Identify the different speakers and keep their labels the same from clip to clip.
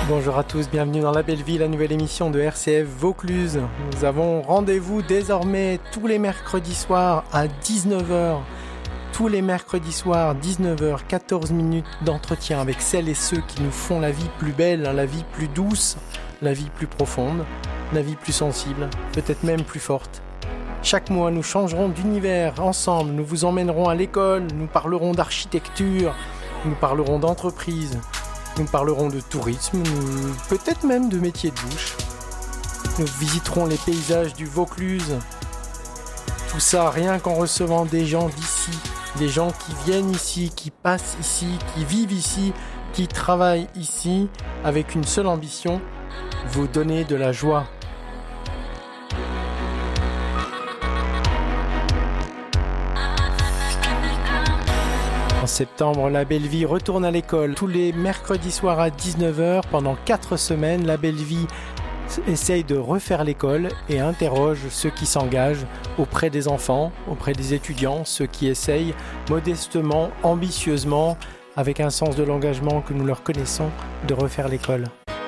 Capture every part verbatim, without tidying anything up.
Speaker 1: Bonjour à tous, bienvenue dans La Belle Vie, la nouvelle émission de R C F Vaucluse. Nous avons rendez-vous désormais tous les mercredis soirs à dix-neuf heures. Tous les mercredis soirs, dix-neuf heures, quatorze minutes d'entretien avec celles et ceux qui nous font la vie plus belle, la vie plus douce, la vie plus profonde, la vie plus sensible, peut-être même plus forte. Chaque mois, nous changerons d'univers ensemble, nous vous emmènerons à l'école, nous parlerons d'architecture, nous parlerons d'entreprise. Nous parlerons de tourisme, nous... peut-être même de métiers de bouche. Nous visiterons les paysages du Vaucluse. Tout ça rien qu'en recevant des gens d'ici, des gens qui viennent ici, qui passent ici, qui vivent ici, qui travaillent ici, avec une seule ambition, vous donner de la joie. En septembre, La Belle Vie retourne à l'école. Tous les mercredis soirs à dix-neuf heures, pendant quatre semaines, La Belle Vie essaye de refaire l'école et interroge ceux qui s'engagent auprès des enfants, auprès des étudiants, ceux qui essayent modestement, ambitieusement, avec un sens de l'engagement que nous leur connaissons, de refaire l'école.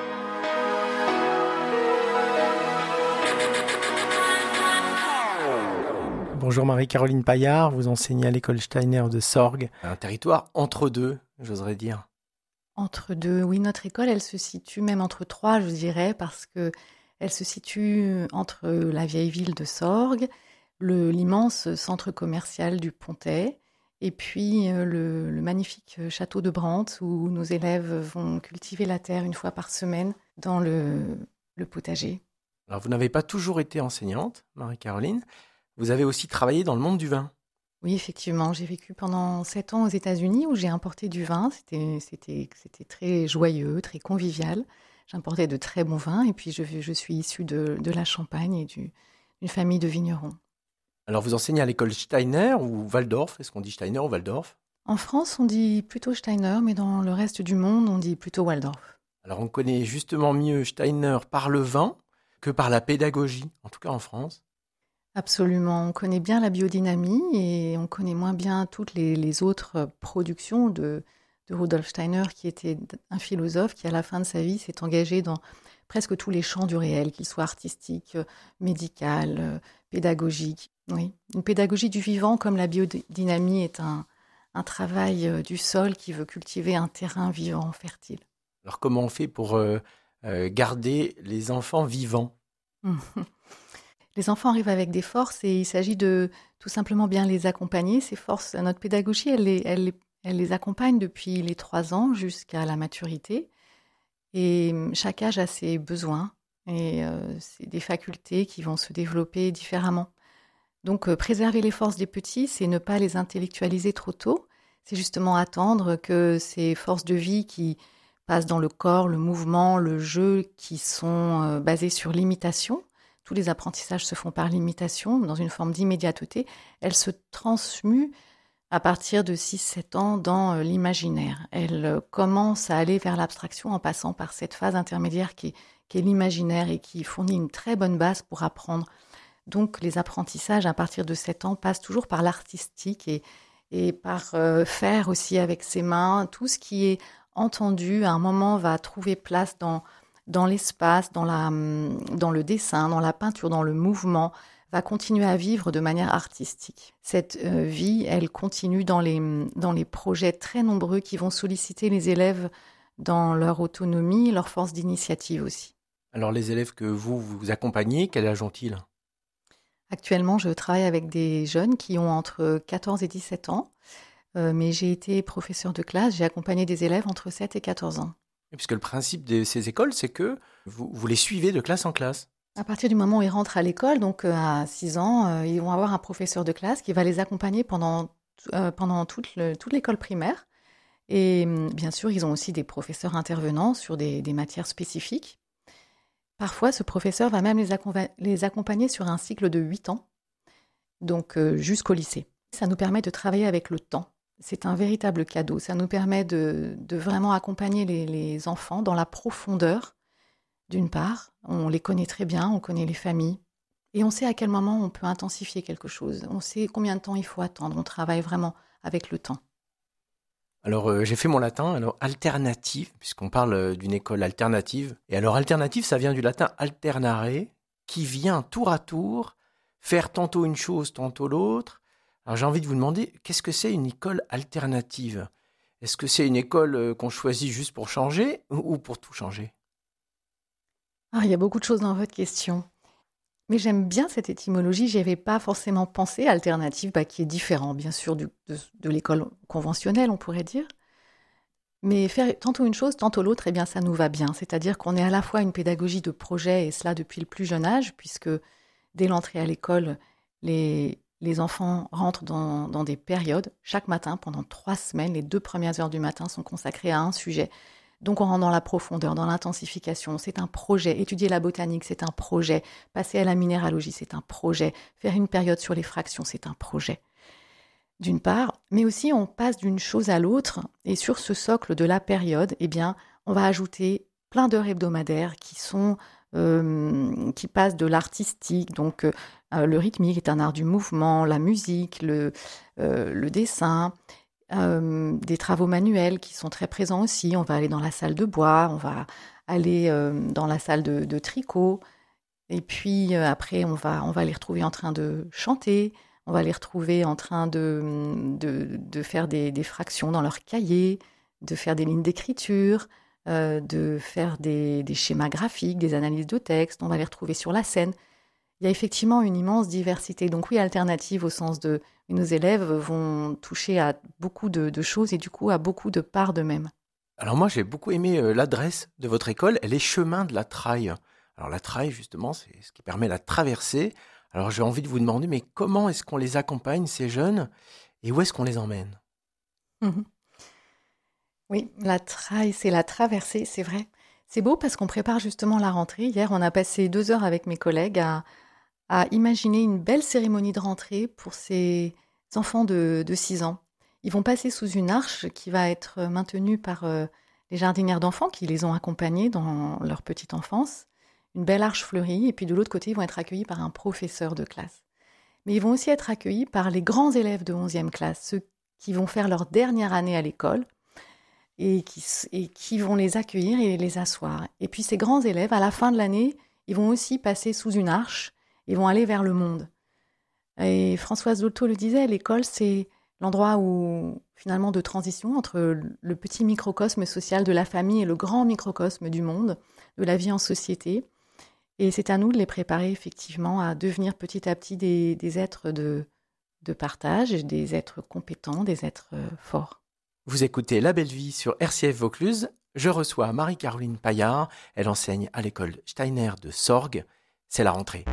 Speaker 1: Bonjour Marie-Caroline Paillard, vous enseignez à l'école Steiner de Sorgues. Un territoire entre deux, j'oserais dire.
Speaker 2: Entre deux, oui, notre école, elle se situe même entre trois, je dirais, parce que elle se situe entre la vieille ville de Sorgues, le, l'immense centre commercial du Pontet, et puis le, le magnifique château de Brantes, où nos élèves vont cultiver la terre une fois par semaine dans le, le potager.
Speaker 1: Alors vous n'avez pas toujours été enseignante, Marie-Caroline. Vous avez aussi travaillé dans le monde du vin.
Speaker 2: Oui, effectivement. J'ai vécu pendant sept ans aux États-Unis où j'ai importé du vin. C'était, c'était, c'était très joyeux, très convivial. J'importais de très bons vins et puis je, je suis issue de, de la Champagne et du, d'une famille de vignerons.
Speaker 1: Alors vous enseignez à l'école Steiner ou Waldorf? Est-ce qu'on dit Steiner ou Waldorf?
Speaker 2: En France, on dit plutôt Steiner, mais dans le reste du monde, on dit plutôt Waldorf.
Speaker 1: Alors on connaît justement mieux Steiner par le vin que par la pédagogie, en tout cas en France.
Speaker 2: Absolument. On connaît bien la biodynamie et on connaît moins bien toutes les, les autres productions de, de Rudolf Steiner, qui était un philosophe qui, à la fin de sa vie, s'est engagé dans presque tous les champs du réel, qu'ils soient artistiques, médical, pédagogiques. Oui. Une pédagogie du vivant, comme la biodynamie, est un, un travail du sol qui veut cultiver un terrain vivant, fertile.
Speaker 1: Alors comment on fait pour euh, euh, garder les enfants vivants?
Speaker 2: Les enfants arrivent avec des forces et il s'agit de tout simplement bien les accompagner. Ces forces, notre pédagogie, elle les, elle, les, elle les accompagne depuis les trois ans jusqu'à la maturité. Et chaque âge a ses besoins et euh, c'est des facultés qui vont se développer différemment. Donc, euh, préserver les forces des petits, c'est ne pas les intellectualiser trop tôt. C'est justement attendre que ces forces de vie qui passent dans le corps, le mouvement, le jeu, qui sont euh, basées sur l'imitation. Tous les apprentissages se font par l'imitation, dans une forme d'immédiateté. Elles se transmuent à partir de six sept ans dans l'imaginaire. Elles commencent à aller vers l'abstraction en passant par cette phase intermédiaire qui est, qui est l'imaginaire et qui fournit une très bonne base pour apprendre. Donc les apprentissages à partir de sept ans passent toujours par l'artistique et, et par euh, faire aussi avec ses mains. Tout ce qui est entendu à un moment va trouver place dans... dans l'espace, dans, la, dans le dessin, dans la peinture, dans le mouvement, va continuer à vivre de manière artistique. Cette euh, vie, elle continue dans les, dans les projets très nombreux qui vont solliciter les élèves dans leur autonomie, leur force d'initiative aussi.
Speaker 1: Alors les élèves que vous, vous accompagnez, quel âge ont-ils?
Speaker 2: Actuellement, je travaille avec des jeunes qui ont entre quatorze et dix-sept ans, euh, mais j'ai été professeure de classe, j'ai accompagné des élèves entre sept et quatorze ans.
Speaker 1: Puisque le principe de ces écoles, c'est que vous, vous les suivez de classe en classe.
Speaker 2: À partir du moment où ils rentrent à l'école, donc à six ans, euh, ils vont avoir un professeur de classe qui va les accompagner pendant, euh, pendant toute, le, toute l'école primaire. Et bien sûr, ils ont aussi des professeurs intervenants sur des, des matières spécifiques. Parfois, ce professeur va même les, accompa- les accompagner sur un cycle de huit ans, donc euh, jusqu'au lycée. Ça nous permet de travailler avec le temps. C'est un véritable cadeau. Ça nous permet de, de vraiment accompagner les, les enfants dans la profondeur, d'une part. On les connaît très bien, on connaît les familles. Et on sait à quel moment on peut intensifier quelque chose. On sait combien de temps il faut attendre. On travaille vraiment avec le temps.
Speaker 1: Alors, euh, j'ai fait mon latin. Alors, alternative, puisqu'on parle euh, d'une école alternative. Et alors, alternative, ça vient du latin alternare, qui vient tour à tour faire tantôt une chose, tantôt l'autre. Alors, j'ai envie de vous demander, qu'est-ce que c'est une école alternative ? Est-ce que c'est une école euh, qu'on choisit juste pour changer ou ou pour tout changer ?
Speaker 2: Ah, il y a beaucoup de choses dans votre question. Mais j'aime bien cette étymologie, j'y avais pas forcément pensé, alternative, bah, qui est différent, bien sûr, du- de, de l'école conventionnelle, on pourrait dire. Mais faire tantôt une chose, tantôt l'autre, eh bien, ça nous va bien. C'est-à-dire qu'on est à la fois une pédagogie de projet, et cela depuis le plus jeune âge, puisque dès l'entrée à l'école, les, les enfants rentrent dans, dans des périodes. Chaque matin, pendant trois semaines, les deux premières heures du matin sont consacrées à un sujet. Donc on rentre dans la profondeur, dans l'intensification. C'est un projet. Étudier la botanique, c'est un projet. Passer à la minéralogie, c'est un projet. Faire une période sur les fractions, c'est un projet. D'une part, mais aussi on passe d'une chose à l'autre. Et sur ce socle de la période, eh bien, on va ajouter plein d'heures hebdomadaires qui sont euh, qui passent de l'artistique, donc euh, le rythmique est un art du mouvement, la musique, le, euh, le dessin, euh, des travaux manuels qui sont très présents aussi. On va aller dans la salle de bois, on va aller euh, dans la salle de, de tricot. Et puis euh, après, on va, on va les retrouver en train de chanter. On va les retrouver en train de, de, de faire des, des fractions dans leur cahier, de faire des lignes d'écriture, euh, de faire des, des schémas graphiques, des analyses de texte. On va les retrouver sur la scène. Il y a effectivement une immense diversité. Donc oui, alternative au sens de nos élèves vont toucher à beaucoup de, de choses et du coup à beaucoup de parts d'eux-mêmes.
Speaker 1: Alors moi, j'ai beaucoup aimé euh, l'adresse de votre école. Elle est chemin de la Traille. Alors la Traille, justement, c'est ce qui permet la traversée. Alors j'ai envie de vous demander, mais comment est-ce qu'on les accompagne, ces jeunes, et où est-ce qu'on les emmène ?
Speaker 2: Mhm. Oui, la traille, c'est la traversée, c'est vrai. C'est beau parce qu'on prépare justement la rentrée. Hier, on a passé deux heures avec mes collègues à, à imaginer une belle cérémonie de rentrée pour ces enfants de, de six ans. Ils vont passer sous une arche qui va être maintenue par euh, les jardinières d'enfants qui les ont accompagnés dans leur petite enfance. Une belle arche fleurie. Et puis de l'autre côté, ils vont être accueillis par un professeur de classe. Mais ils vont aussi être accueillis par les grands élèves de onzième classe, ceux qui vont faire leur dernière année à l'école et qui, et qui vont les accueillir et les asseoir. Et puis ces grands élèves, à la fin de l'année, ils vont aussi passer sous une arche, ils vont aller vers le monde. Et Françoise Dolto le disait, l'école, c'est l'endroit où, finalement, de transition entre le petit microcosme social de la famille et le grand microcosme du monde, de la vie en société. Et c'est à nous de les préparer, effectivement, à devenir petit à petit des, des êtres de, de partage, des êtres compétents, des êtres euh, forts.
Speaker 1: Vous écoutez La Belle Vie sur R C F Vaucluse. Je reçois Marie-Caroline Paillard. Elle enseigne à l'école Steiner de Sorgues. C'est la rentrée.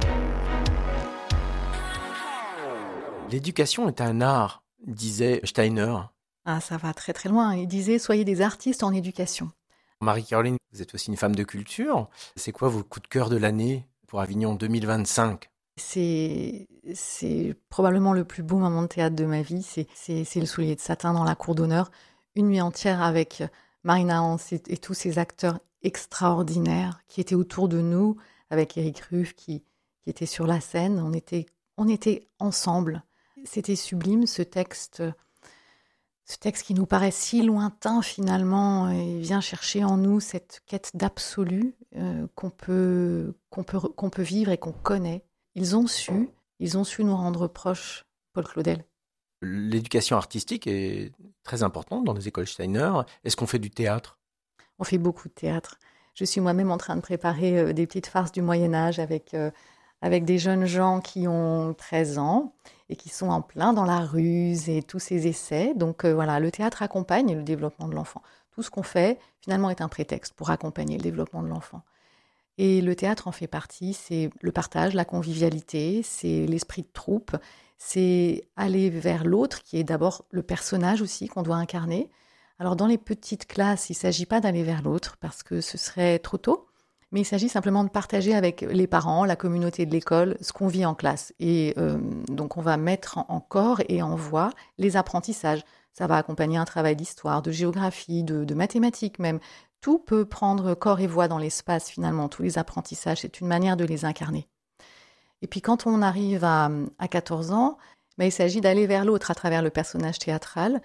Speaker 1: L'éducation est un art, disait Steiner.
Speaker 2: Ah, ça va très très loin. Il disait « Soyez des artistes en éducation ».
Speaker 1: Marie-Caroline, vous êtes aussi une femme de culture. C'est quoi vos coups de cœur de l'année pour Avignon deux mille vingt-cinq ?
Speaker 2: C'est, c'est probablement le plus beau moment de théâtre de ma vie. C'est, c'est, c'est le soulier de satin dans la cour d'honneur. Une nuit entière avec Marina Hans et, et tous ces acteurs extraordinaires qui étaient autour de nous, avec Éric Ruff qui, qui était sur la scène. On était, on était ensemble. C'était sublime, ce texte, ce texte qui nous paraît si lointain finalement, et vient chercher en nous cette quête d'absolu euh, qu'on peut, qu'on peut, qu'on peut vivre et qu'on connaît. Ils ont su, ils ont su nous rendre proches, Paul Claudel.
Speaker 1: L'éducation artistique est très importante dans les écoles Steiner. Est-ce qu'on fait du théâtre ?
Speaker 2: On fait beaucoup de théâtre. Je suis moi-même en train de préparer euh, des petites farces du Moyen-Âge avec, euh, avec des jeunes gens qui ont treize ans et qui sont en plein dans la ruse et tous ces essais. Donc euh, voilà, le théâtre accompagne le développement de l'enfant. Tout ce qu'on fait, finalement, est un prétexte pour accompagner le développement de l'enfant. Et le théâtre en fait partie, c'est le partage, la convivialité, c'est l'esprit de troupe, c'est aller vers l'autre qui est d'abord le personnage aussi qu'on doit incarner. Alors dans les petites classes, il ne s'agit pas d'aller vers l'autre parce que ce serait trop tôt, mais il s'agit simplement de partager avec les parents, la communauté de l'école, ce qu'on vit en classe. Et euh, donc on va mettre en corps et en voix les apprentissages. Ça va accompagner un travail d'histoire, de géographie, de, de mathématiques même. Tout peut prendre corps et voix dans l'espace, finalement. Tous les apprentissages, c'est une manière de les incarner. Et puis, quand on arrive à, à quatorze ans, ben, il s'agit d'aller vers l'autre à travers le personnage théâtral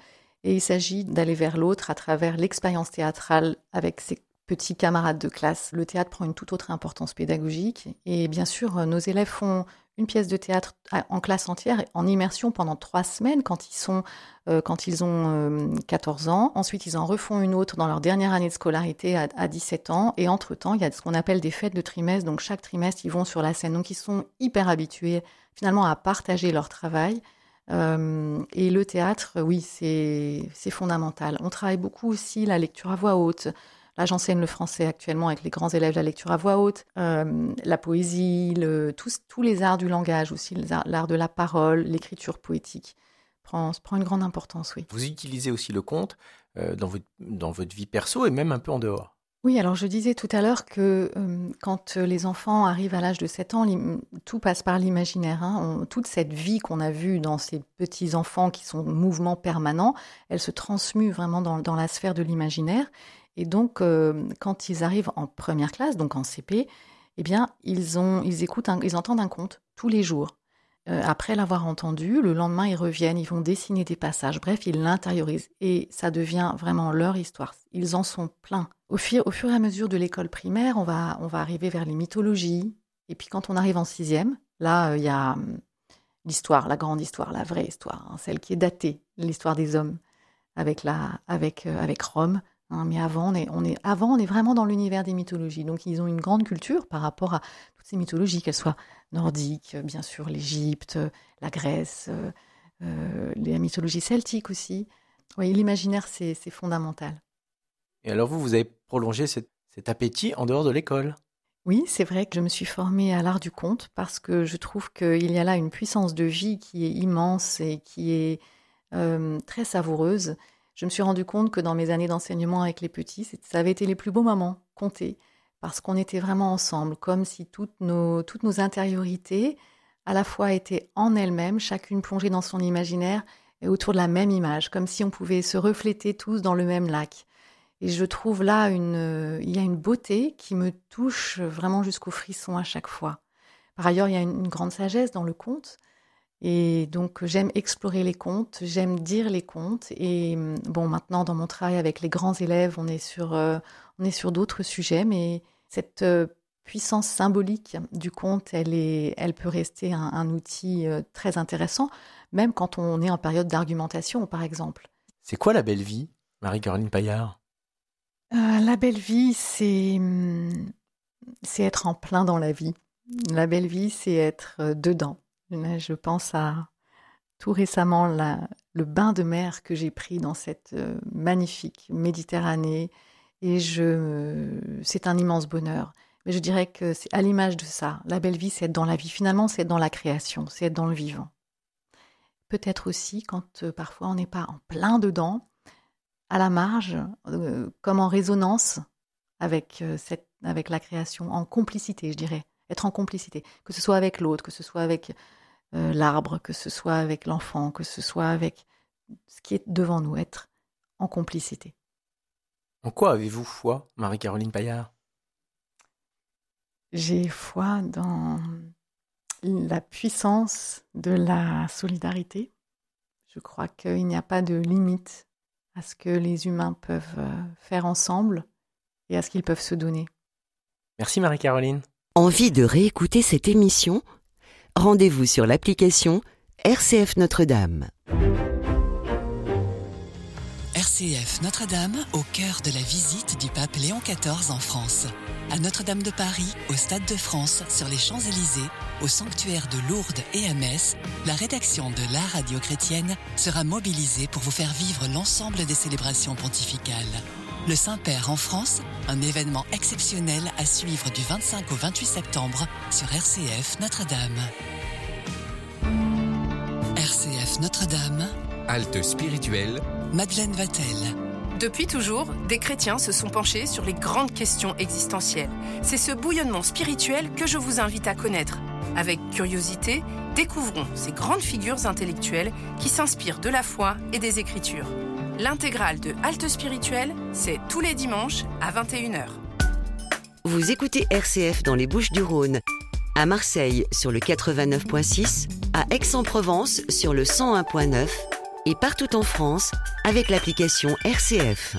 Speaker 2: Et il s'agit d'aller vers l'autre à travers l'expérience théâtrale avec ses petits camarades de classe. Le théâtre prend une toute autre importance pédagogique. Et bien sûr, nos élèves font une pièce de théâtre en classe entière, en immersion pendant trois semaines quand ils, sont, euh, quand ils ont euh, quatorze ans. Ensuite, ils en refont une autre dans leur dernière année de scolarité à, à dix-sept ans. Et entre-temps, il y a ce qu'on appelle des fêtes de trimestre. Donc, chaque trimestre, ils vont sur la scène. Donc, ils sont hyper habitués finalement à partager leur travail. Euh, et le théâtre, oui, c'est, c'est fondamental. On travaille beaucoup aussi la lecture à voix haute. Là, j'enseigne le français actuellement avec les grands élèves, la lecture à voix haute, euh, la poésie, le, tous, tous les arts du langage aussi, l'art, l'art de la parole, l'écriture poétique prend, prend une grande importance, oui.
Speaker 1: Vous utilisez aussi le conte euh, dans, votre, dans votre vie perso et même un peu en dehors.
Speaker 2: Oui, alors je disais tout à l'heure que euh, quand les enfants arrivent à l'âge de sept ans, tout passe par l'imaginaire. Hein. On, toute cette vie qu'on a vue dans ces petits enfants qui sont en mouvement permanent, elle se transmue vraiment dans, dans la sphère de l'imaginaire. Et donc, euh, quand ils arrivent en première classe, donc en C P, eh bien, ils, ont, ils, écoutent un, ils entendent un conte tous les jours. Euh, après l'avoir entendu, le lendemain, ils reviennent, ils vont dessiner des passages. Bref, ils l'intériorisent. Et ça devient vraiment leur histoire. Ils en sont pleins. Au fur, au fur et à mesure de l'école primaire, on va, on va arriver vers les mythologies. Et puis, quand on arrive en sixième, là, il euh, y a hum, l'histoire, la grande histoire, la vraie histoire, hein, celle qui est datée, l'histoire des hommes, avec, la, avec, euh, avec Rome. Hein, mais avant on, est, on est, avant, on est vraiment dans l'univers des mythologies. Donc, ils ont une grande culture par rapport à toutes ces mythologies, qu'elles soient nordiques, bien sûr, l'Égypte, la Grèce, euh, euh, la mythologie celtique aussi. Oui, l'imaginaire, c'est, c'est fondamental.
Speaker 1: Et alors, vous, vous avez prolongé cet, cet appétit en dehors de l'école ?
Speaker 2: Oui, c'est vrai que je me suis formée à l'art du conte parce que je trouve qu'il y a là une puissance de vie qui est immense et qui est euh, très savoureuse. Je me suis rendu compte que dans mes années d'enseignement avec les petits, ça avait été les plus beaux moments, comptés, parce qu'on était vraiment ensemble, comme si toutes nos, toutes nos intériorités, à la fois étaient en elles-mêmes, chacune plongée dans son imaginaire et autour de la même image, comme si on pouvait se refléter tous dans le même lac. Et je trouve là, une, il y a une beauté qui me touche vraiment jusqu'au frisson à chaque fois. Par ailleurs, il y a une, une grande sagesse dans le conte. Et donc, j'aime explorer les contes, j'aime dire les contes. Et bon, maintenant, dans mon travail avec les grands élèves, on est sur, euh, on est sur d'autres sujets, mais cette euh, puissance symbolique du conte, elle, est, elle peut rester un, un outil euh, très intéressant, même quand on est en période d'argumentation, par exemple.
Speaker 1: C'est quoi la belle vie, Marie-Caroline Paillard ?
Speaker 2: euh, La belle vie, c'est, c'est être en plein dans la vie. La belle vie, c'est être dedans. Je pense à tout récemment la, le bain de mer que j'ai pris dans cette euh, magnifique Méditerranée et je, c'est un immense bonheur. Mais je dirais que c'est à l'image de ça. La belle vie, c'est être dans la vie. Finalement, c'est être dans la création, c'est être dans le vivant. Peut-être aussi quand euh, parfois on n'est pas en plein dedans, à la marge, euh, comme en résonance avec, euh, cette, avec la création, en complicité, je dirais. Être en complicité, que ce soit avec l'autre, que ce soit avec euh, l'arbre, que ce soit avec l'enfant, que ce soit avec ce qui est devant nous, être en complicité.
Speaker 1: En quoi avez-vous foi, Marie-Caroline Paillard ?
Speaker 2: J'ai foi dans la puissance de la solidarité. Je crois qu'il n'y a pas de limite à ce que les humains peuvent faire ensemble et à ce qu'ils peuvent se donner.
Speaker 1: Merci Marie-Caroline.
Speaker 3: Envie de réécouter cette émission ? Rendez-vous sur l'application R C F Notre-Dame.
Speaker 4: R C F Notre-Dame, au cœur de la visite du pape Léon quatorze en France. À Notre-Dame de Paris, au Stade de France, sur les Champs-Élysées, au sanctuaire de Lourdes et à Metz, la rédaction de la radio chrétienne sera mobilisée pour vous faire vivre l'ensemble des célébrations pontificales. Le Saint-Père en France, un événement exceptionnel à suivre du vingt-cinq au vingt-huit septembre sur R C F Notre-Dame. R C F Notre-Dame.
Speaker 5: Halte spirituelle.
Speaker 4: Madeleine Vatel.
Speaker 6: Depuis toujours, des chrétiens se sont penchés sur les grandes questions existentielles. C'est ce bouillonnement spirituel que je vous invite à connaître. Avec curiosité, découvrons ces grandes figures intellectuelles qui s'inspirent de la foi et des Écritures. L'intégrale de Halte spirituelle, c'est tous les dimanches à vingt et une heures.
Speaker 3: Vous écoutez R C F dans les Bouches-du-Rhône, à Marseille sur le quatre-vingt-neuf virgule six, à Aix-en-Provence sur le cent un virgule neuf et partout en France avec l'application R C F.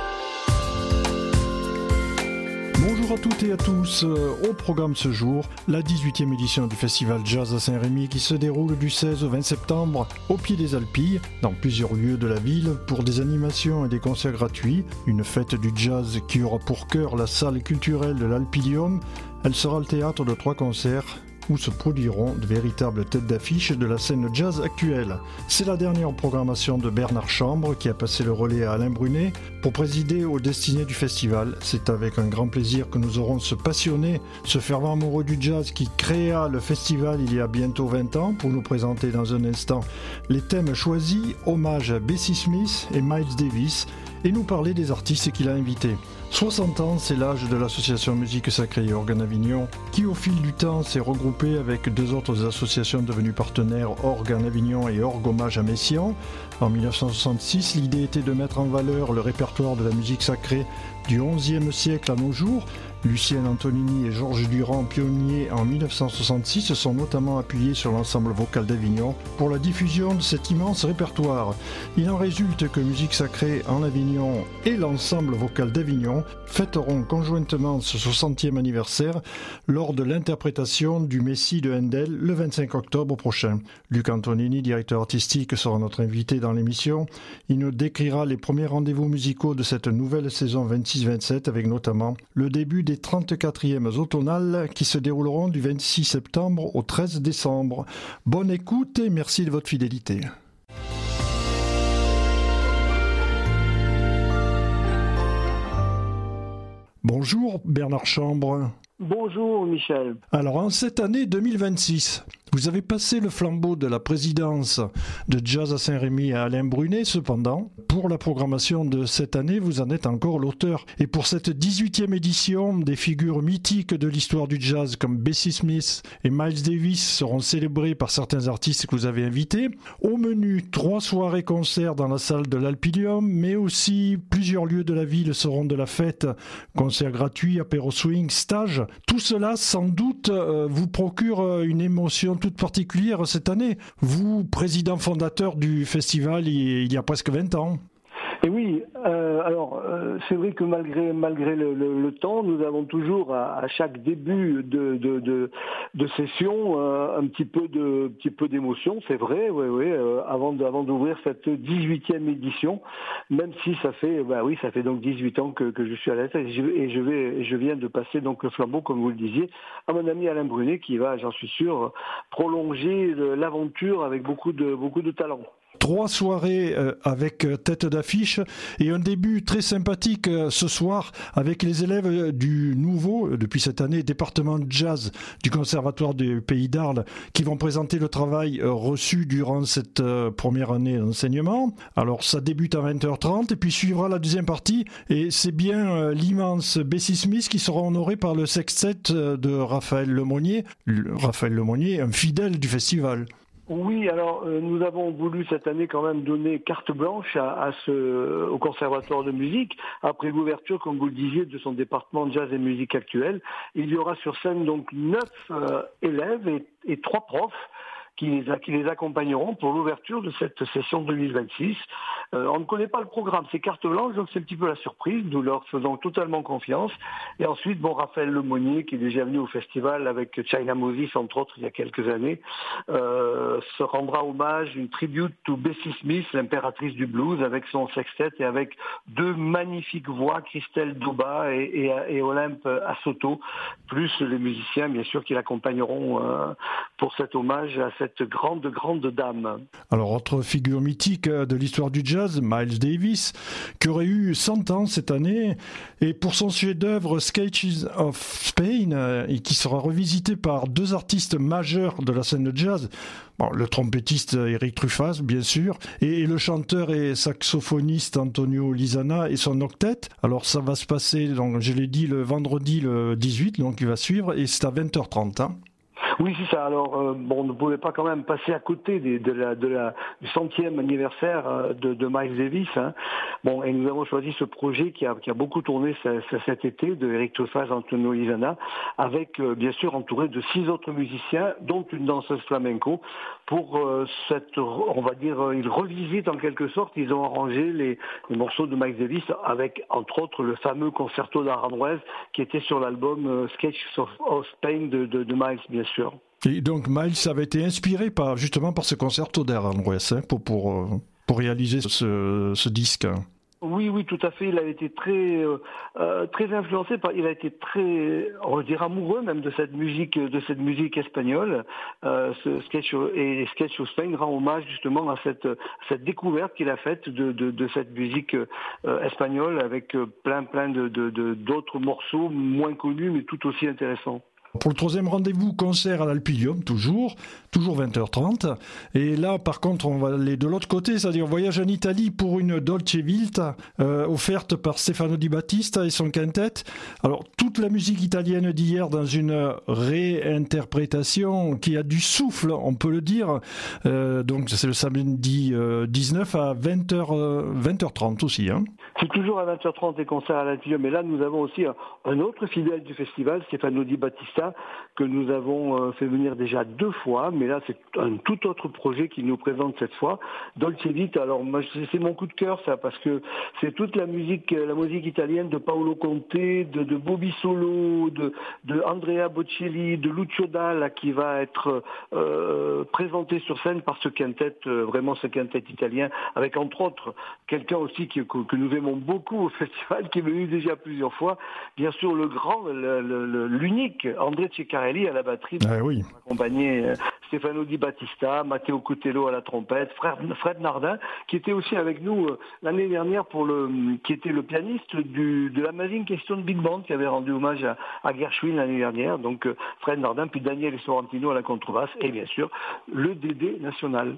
Speaker 7: Bonjour à toutes et à tous. Au programme ce jour, la dix-huitième édition du Festival Jazz à Saint-Rémy qui se déroule du seize au vingt septembre au pied des Alpilles, dans plusieurs lieux de la ville, pour des animations et des concerts gratuits. Une fête du jazz qui aura pour cœur la salle culturelle de l'Alpillium. Elle sera le théâtre de trois concerts où se produiront de véritables têtes d'affiche de la scène jazz actuelle. C'est la dernière programmation de Bernard Chambre qui a passé le relais à Alain Brunet pour présider aux destinées du festival. C'est avec un grand plaisir que nous aurons ce passionné, ce fervent amoureux du jazz qui créa le festival il y a bientôt vingt ans pour nous présenter dans un instant les thèmes choisis, hommage à Bessie Smith et Miles Davis, et nous parler des artistes qu'il a invités. soixante ans, c'est l'âge de l'association Musique Sacrée et Orgue Avignon, qui au fil du temps s'est regroupée avec deux autres associations devenues partenaires, Orgue Avignon et Orgue Hommage à Messiaen. En dix-neuf cent soixante-six, l'idée était de mettre en valeur le répertoire de la musique sacrée du onzième siècle à nos jours. Lucien Antonini et Georges Durand, pionniers en dix-neuf cent soixante-six, se sont notamment appuyés sur l'ensemble vocal d'Avignon pour la diffusion de cet immense répertoire. Il en résulte que Musique Sacrée en Avignon et l'ensemble vocal d'Avignon fêteront conjointement ce soixantième anniversaire lors de l'interprétation du Messie de Handel le vingt-cinq octobre prochain. Luc Antonini, directeur artistique, sera notre invité dans l'émission. Il nous décrira les premiers rendez-vous musicaux de cette nouvelle saison vingt-six vingt-sept avec notamment le début des trente-quatrièmes automnales qui se dérouleront du vingt-six septembre au treize décembre. Bonne écoute et merci de votre fidélité. Bonjour Bernard Chambre.
Speaker 8: Bonjour Michel.
Speaker 7: Alors en cette année deux mille vingt-six, vous avez passé le flambeau de la présidence de Jazz à Saint-Rémy à Alain Brunet. Cependant, pour la programmation de cette année, vous en êtes encore l'auteur. Et pour cette dix-huitième édition, des figures mythiques de l'histoire du jazz comme Bessie Smith et Miles Davis seront célébrées par certains artistes que vous avez invités. Au menu, trois soirées-concerts dans la salle de l'Alpillium, mais aussi plusieurs lieux de la ville seront de la fête, concerts gratuits, apéro swing, stages. Tout cela, sans doute, euh, vous procure euh, une émotion toute particulière cette année. Vous, président fondateur du festival il, il y a presque vingt ans.
Speaker 8: Et oui, euh, alors euh, c'est vrai que malgré malgré le, le, le temps, nous avons toujours à, à chaque début de de de, de session euh, un petit peu de petit peu d'émotion, c'est vrai, oui oui, euh, avant de, avant d'ouvrir cette dix-huitième édition, même si ça fait bah oui ça fait donc dix-huit ans que que je suis à la tête et je, et je vais je viens de passer donc le flambeau comme vous le disiez à mon ami Alain Brunet qui va, j'en suis sûr, prolonger l'aventure avec beaucoup de beaucoup de talent.
Speaker 7: Trois soirées euh, avec euh, tête d'affiche et un début très sympathique euh, ce soir avec les élèves du nouveau, euh, depuis cette année, département de jazz du Conservatoire du Pays d'Arles qui vont présenter le travail euh, reçu durant cette euh, première année d'enseignement. Alors ça débute à vingt heures trente et puis suivra la deuxième partie et c'est bien euh, l'immense Bessie Smith qui sera honoré par le sextet euh, de Raphaël Lemonnier. Le, Raphaël Lemonnier, un fidèle du festival.
Speaker 8: Oui, alors euh, nous avons voulu cette année quand même donner carte blanche à, à ce, au Conservatoire de musique. Après l'ouverture, comme vous le disiez, de son département de jazz et musique actuelle, il y aura sur scène donc neuf euh, élèves et, et trois profs qui les, qui les accompagneront pour l'ouverture de cette session deux mille vingt-six. Euh, on ne connaît pas le programme, c'est carte blanche, donc c'est un petit peu la surprise, nous leur faisons totalement confiance. Et ensuite, bon, Raphaël Lemonnier, qui est déjà venu au festival avec China Moses, entre autres, il y a quelques années, euh, se rendra hommage, une tribute to Bessie Smith, l'impératrice du blues, avec son sextet et avec deux magnifiques voix, Christelle Douba et, et, et Olympe Assoto, plus les musiciens, bien sûr, qui l'accompagneront euh, pour cet hommage à cette grande, grande dame.
Speaker 7: Alors, autre figure mythique de l'histoire du jazz, Miles Davis, qui aurait eu cent ans cette année, et pour son chef-d'œuvre Sketches of Spain, et qui sera revisité par deux artistes majeurs de la scène de jazz, bon, le trompettiste Eric Truffaz, bien sûr, et le chanteur et saxophoniste Antonio Lisana et son octet. Alors, ça va se passer, donc, je l'ai dit, le vendredi le dix-huit, donc il va suivre, et c'est à vingt heures trente. Hein.
Speaker 8: Oui, c'est ça. Alors, euh, bon, on ne pouvait pas quand même passer à côté des, de la, de la, du centième anniversaire euh, de, de Miles Davis. Hein. Bon, et nous avons choisi ce projet qui a, qui a beaucoup tourné ce, ce, cet été, de Eric Tofaz, Antonio Lizana, avec euh, bien sûr entouré de six autres musiciens, dont une danseuse flamenco, pour euh, cette, on va dire, euh, ils revisitent en quelque sorte, ils ont arrangé les, les morceaux de Miles Davis avec, entre autres, le fameux concerto d'Aranjuez qui était sur l'album euh, Sketches of, of Spain de, de, de Miles, bien sûr.
Speaker 7: Et donc Miles avait été inspiré par, justement par ce concerto d'Aranjuez hein, pour, pour, pour réaliser ce, ce disque.
Speaker 8: Oui, oui, tout à fait. Il a été très, euh, très influencé par. Il a été très, on va dire, amoureux même de cette musique, de cette musique espagnole. Euh, ce sketch et Sketch of Spain rend hommage justement à cette, cette découverte qu'il a faite de, de, de cette musique euh, espagnole avec plein, plein de, de, de, d'autres morceaux moins connus mais tout aussi intéressants.
Speaker 7: Pour le troisième rendez-vous, concert à l'Alpilium, toujours, toujours vingt heures trente. Et là, par contre, on va aller de l'autre côté, c'est-à-dire voyage en Italie pour une Dolce Vita euh, offerte par Stefano Di Battista et son quintet. Alors, toute la musique italienne d'hier dans une réinterprétation qui a du souffle, on peut le dire. Euh, donc, c'est le samedi euh, dix-neuf à vingt heures, euh, vingt heures trente aussi. Hein.
Speaker 8: C'est toujours à vingt heures trente les concerts à l'Alpilium. Mais là, nous avons aussi un, un autre fidèle du festival, Stefano Di Battista, que nous avons fait venir déjà deux fois, mais là c'est un tout autre projet qu'il nous présente cette fois, Dolce Vita. Alors moi, c'est mon coup de cœur ça, parce que c'est toute la musique, la musique italienne de Paolo Conte, de, de Bobby Solo, de, de Andrea Bocelli, de Lucio Dalla qui va être euh, présenté sur scène par ce quintet, euh, vraiment ce quintet italien, avec entre autres quelqu'un aussi qui, que, que nous aimons beaucoup au festival, qui est venu déjà plusieurs fois, bien sûr le grand, le, le, l'unique André Ceccarelli à la batterie,
Speaker 7: ah, oui.
Speaker 8: accompagné euh, Stefano Di Battista, Matteo Cutello à la trompette, Fred, Fred Nardin, qui était aussi avec nous euh, l'année dernière pour le, qui était le pianiste du, de l'Amazing Question Big Band, qui avait rendu hommage à, à Gershwin l'année dernière. Donc euh, Fred Nardin, puis Daniel Sorrentino à la contrebasse, et bien sûr le D D national.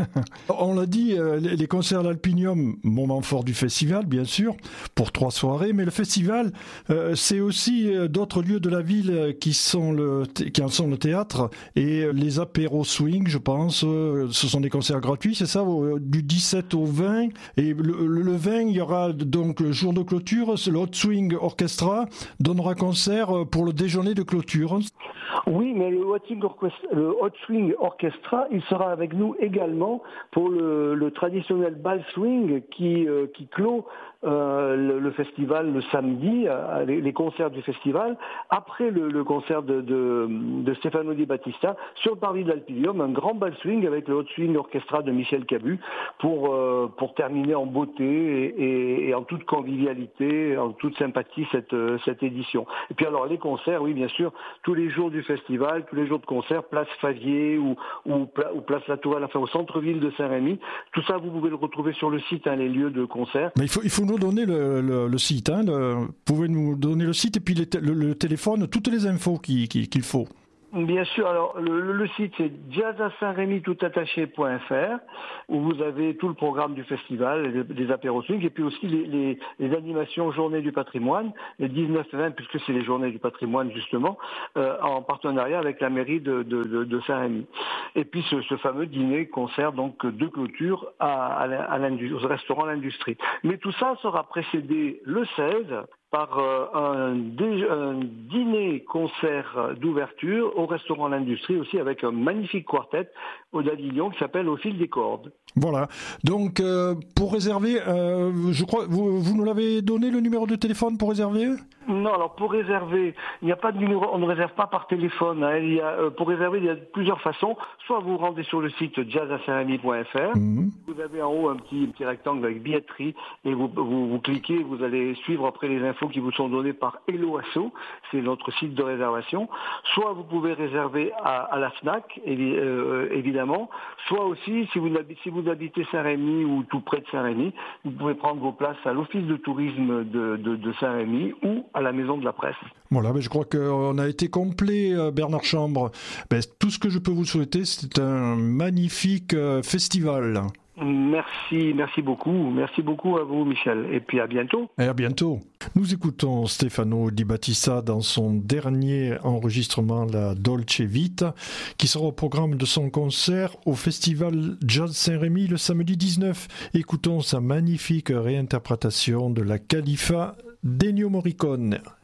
Speaker 7: On l'a dit, euh, les concerts à l'Alpinium, moment fort du festival, bien sûr, pour trois soirées, mais le festival, euh, c'est aussi euh, d'autres lieux de la ville qui, sont le, qui en sont le théâtre, et les apéros swing, je pense, euh, ce sont des concerts gratuits, c'est ça, au, du dix-sept au vingt, et le, le, le vingt, il y aura donc le jour de clôture, le Hot Swing Orchestra donnera concert pour le déjeuner de clôture.
Speaker 8: Oui, mais le Hot Swing Orchestra, le Hot Swing Orchestra, il sera avec nous également pour le, le traditionnel bal swing qui, euh, qui clôt euh, le, le festival le samedi, euh, les, les concerts du festival, après le, le concert de, de, de Stefano Di Battista, sur le parvis de l'Alpilium, un grand bal swing avec le Hot Swing Orchestra de Michel Cabu pour, euh, pour terminer en beauté et, et, et en toute convivialité, en toute sympathie cette, cette édition. Et puis alors les concerts, oui bien sûr, tous les jours du festival, tous les jours de concert, place Favier ou, ou, ou place La Tourelle, enfin au centre-ville de Saint-Rémy. Tout ça, vous pouvez le retrouver sur le site, hein, les lieux de concert.
Speaker 7: Mais il faut, il faut nous donner le, le, le site. Hein, le, vous pouvez nous donner le site et puis les, le, le téléphone, toutes les infos qu'il, qu'il faut.
Speaker 8: Bien sûr, alors le, le site c'est jazz à saint rémy tout attaché point f r où vous avez tout le programme du festival, des apéros swing et puis aussi les, les, les animations Journée du patrimoine, les dix-neuf et vingt, puisque c'est les Journées du patrimoine justement, euh, en partenariat avec la mairie de, de, de, de Saint-Rémy. Et puis ce, ce fameux dîner concert donc de clôture à, à, à l'industrie, au restaurant L'Industrie. Mais tout ça sera précédé le seize par euh, un, dé, un dîner-concert d'ouverture au restaurant L'Industrie aussi avec un magnifique quartet au Davignon qui s'appelle Au fil des cordes.
Speaker 7: Voilà, donc euh, pour réserver, euh, je crois, vous, vous nous l'avez donné le numéro de téléphone pour réserver ?
Speaker 8: Non, alors pour réserver, il n'y a pas de numéro, on ne réserve pas par téléphone. Hein, il y a, euh, pour réserver, il y a plusieurs façons. Soit vous rendez sur le site jazz à saint rémy point f r, mmh. Vous avez en haut un petit, un petit rectangle avec billetterie et vous, vous, vous cliquez, vous allez suivre après les infos qui vous sont données par Hello Asso, c'est notre site de réservation. Soit vous pouvez réserver à, à la FNAC, évi- euh, évidemment. Soit aussi, si vous, si vous habitez Saint-Rémy ou tout près de Saint-Rémy, vous pouvez prendre vos places à l'office de tourisme de, de, de Saint-Rémy ou à la maison de la presse.
Speaker 7: Voilà, ben je crois qu'on a été complet, Bernard Chambre. Ben, tout ce que je peux vous souhaiter, c'est un magnifique festival.
Speaker 8: Merci, merci beaucoup. Merci beaucoup à vous, Michel. Et puis à bientôt.
Speaker 7: Et à bientôt. Nous écoutons Stefano Di Battista dans son dernier enregistrement, la Dolce Vita, qui sera au programme de son concert au Festival Jazz Saint-Rémy le samedi dix-neuf. Écoutons sa magnifique réinterprétation de la Califa d'Ennio Morricone.